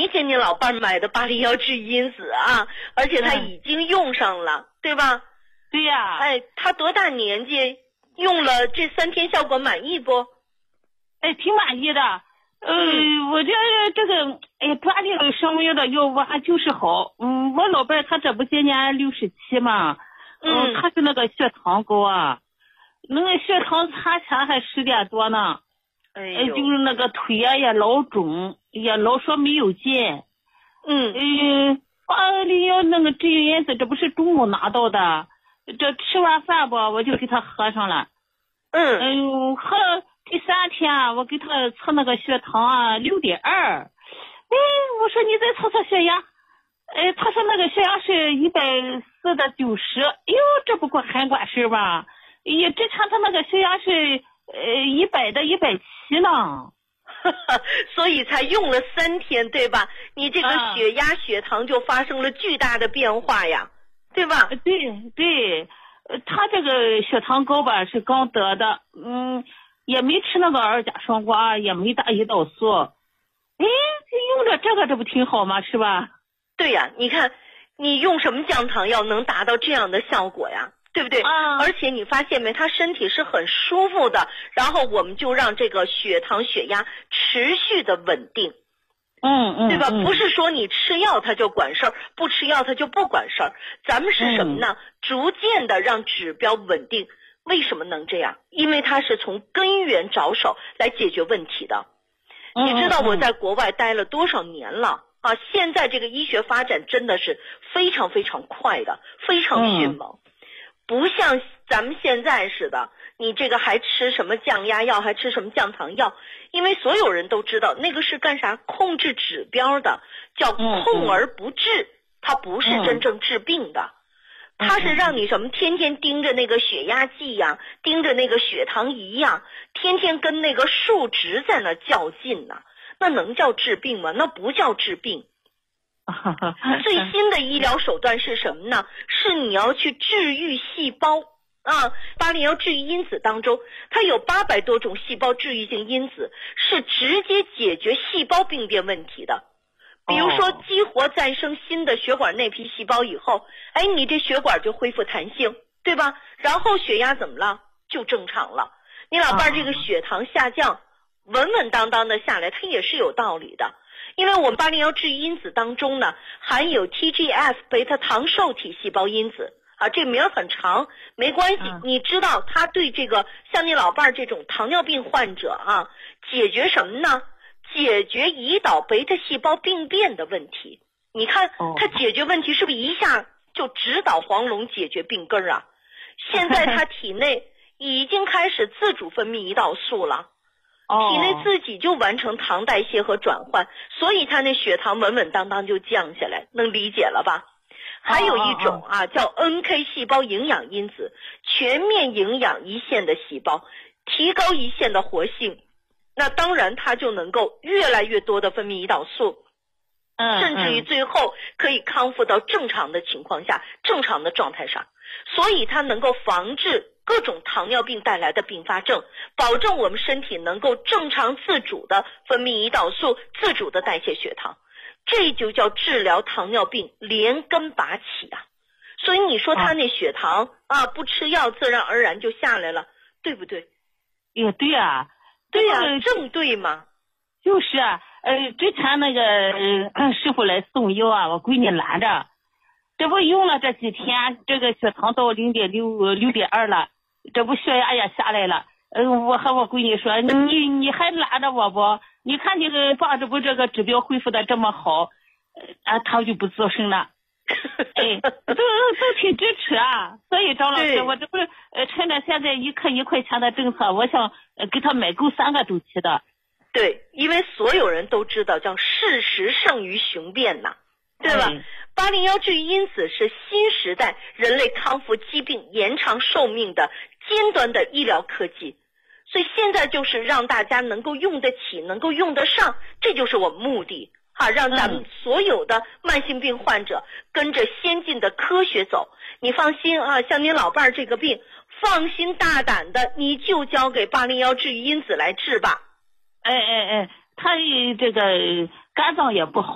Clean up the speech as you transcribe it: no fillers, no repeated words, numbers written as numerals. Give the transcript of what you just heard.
谢谢你老伴买的801治愈因子啊，而且他已经用上了，对吧？ 对呀。 哎，他多大年纪？用了这3天效果满意不？ 哎，挺满意的。我觉得这个，哎，抓紧了生命的药物还就是好。我老伴他这不今年67嘛，他是那个血糖高啊，那个血糖查前还10点多呢。就是那个腿呀也老肿，也老说没有劲。801那个治愈因子，这不是中午拿到的，这吃完饭吧，我就给他喝上了。喝了第3天，我给他测那个血糖啊6.2。我说你再测测血压。他说那个血压是140的90。这不过很管事吧？之前他那个血压是100的170呢。 所以才用了3天，对吧？你这个血压、血糖就发生了巨大的变化呀，对吧？ 对，他这个血糖高吧是刚得的，也没吃那个2价双胍，也没打胰岛素。用着这个这不挺好吗？是吧？ 对呀，你看你用什么降糖药能达到这样的效果呀？对不对？而且你发现没，他身体是很舒服的，然后我们就让这个血糖血压持续的稳定。对吧？不是说你吃药它就管事儿，不吃药它就不管事儿。咱们是什么呢？逐渐的让指标稳定。为什么能这样？因为它是从根源着手来解决问题的。你知道我在国外待了多少年了啊？现在这个医学发展真的是非常非常快的，非常迅猛。不像咱们现在似的，你这个还吃什么降压药，还吃什么降糖药，因为所有人都知道那个是干啥？控制指标的，叫控而不治，它不是真正治病的。它是让你什么天天盯着那个血压计呀，盯着那个血糖仪呀，天天跟那个数值在那较劲呢。那能叫治病吗？那不叫治病。最新的医疗手段是什么呢？是你要去治愈细胞啊！801治愈因子当中，它有800多种细胞治愈性因子，是直接解决细胞病变问题的。比如说激活再生新的血管内皮细胞以后，你这血管就恢复弹性，对吧？然后血压怎么了？就正常了。你老伴这个血糖下降，稳稳当当的下来，它也是有道理的。因为我们801治愈因子当中呢，含有 TGF 贝塔糖受体细胞因子啊，这名很长，没关系。你知道它对这个像你老伴这种糖尿病患者啊，解决什么呢？解决胰岛贝塔细胞病变的问题。你看它解决问题是不是一下就直捣黄龙，解决病根啊？现在它体内已经开始自主分泌胰岛素了。体内自己就完成糖代谢和转换，所以他那血糖稳稳当当就降下来，能理解了吧？还有一种叫 NK 细胞营养因子，全面营养胰腺的细胞，提高胰腺的活性，那当然它就能够越来越多的分泌胰岛素，甚至于最后可以康复到正常的情况下，正常的状态上，所以它能够防治各种糖尿病带来的并发症，保证我们身体能够正常自主的分泌胰岛素，自主的代谢血糖，这就叫治疗糖尿病连根拔起啊！所以你说他那血糖不吃药自然而然就下来了，对不对？ 也对啊， 对呀，正对嘛。 就是之前那个师傅来送药啊，我闺女拦着，这不用了这几天，这个血糖到6.2了。这不血压也下来了，我和我闺女说，你还拦着我不？你看你爸这不这个指标恢复的这么好，他就不吱声了。都挺支持啊。所以张老师，我这不是趁着现在1克1块钱的政策，我想给他买够3个周期的。 对，因为所有人都知道叫事实胜于雄辩呐，对吧？801治愈因子是新时代人类康复疾病、延长寿命的尖端的医疗科技，所以现在就是让大家能够用得起，能够用得上，这就是我们目的让咱们所有的慢性病患者跟着先进的科学走。你放心像您老伴这个病，放心大胆的，你就交给801治愈因子来治吧。 他这个肝脏也不好。